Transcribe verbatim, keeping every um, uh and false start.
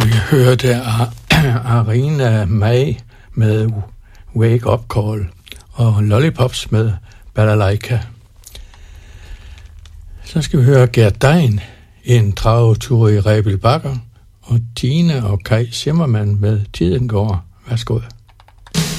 Vi hørte Arina May med Wake Up Call og Lollipops med Balalaika. Så skal vi høre Gert Dein, en travetur i Rebild Bakker, og Tine og Kai Zimmermann med Tiden går. Værsgo.